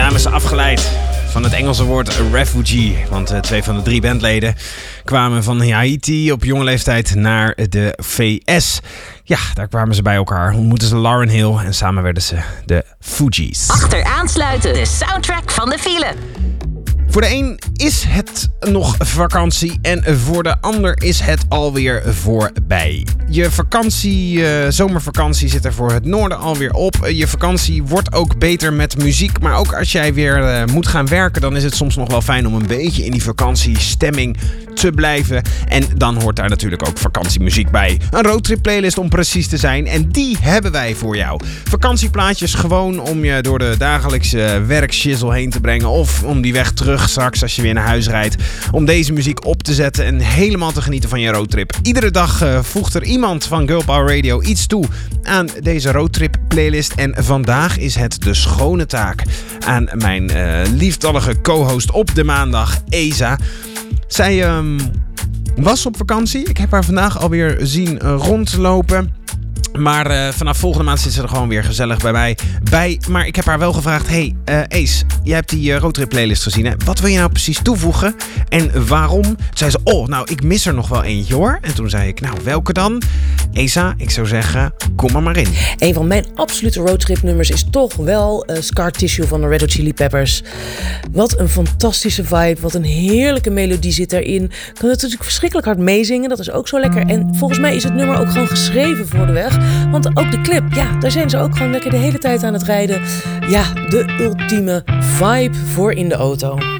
naam is afgeleid van het Engelse woord refugee. Want 2 van de 3 bandleden kwamen van Haiti op jonge leeftijd naar de VS. Ja, daar kwamen ze bij elkaar, ontmoetten ze Lauryn Hill en samen werden ze de Fugees. Achteraansluiten, de soundtrack van de file. Voor de een is het nog vakantie en voor de ander is het alweer voorbij. Je vakantie, zomervakantie zit er voor het noorden alweer op. Je vakantie wordt ook beter met muziek. Maar ook als jij weer moet gaan werken, dan is het soms nog wel fijn om een beetje in die vakantiestemming te blijven. En dan hoort daar natuurlijk ook vakantiemuziek bij. Een roadtrip playlist om precies te zijn. En die hebben wij voor jou. Vakantieplaatjes gewoon om je door de dagelijkse werkshizzel heen te brengen. Of om die weg terug straks als je weer naar huis rijdt. Om deze muziek op te zetten en helemaal te genieten van je roadtrip. Iedere dag voegt er iemand van Girl Power Radio iets toe aan deze roadtrip playlist. En vandaag is het de schone taak aan mijn lieftallige co-host op de maandag, Eza. Zij was op vakantie. Ik heb haar vandaag alweer zien rondlopen. Maar vanaf volgende maand zit ze er gewoon weer gezellig bij mij bij. Maar ik heb haar wel gevraagd: hey, Ace, jij hebt die roadtrip playlist gezien, hè? Wat wil je nou precies toevoegen? En waarom? Toen zei ze: oh, nou, ik mis er nog wel eentje, hoor. En toen zei ik: nou, welke dan? Esa, ik zou zeggen, kom er maar in. Een van mijn absolute roadtrip nummers is toch wel Scar Tissue van de Red Hot Chili Peppers. Wat een fantastische vibe, wat een heerlijke melodie zit daarin. Kan het natuurlijk verschrikkelijk hard meezingen, dat is ook zo lekker. En volgens mij is het nummer ook gewoon geschreven voor de weg. Want ook de clip, ja, daar zijn ze ook gewoon lekker de hele tijd aan het rijden. Ja, de ultieme vibe voor in de auto.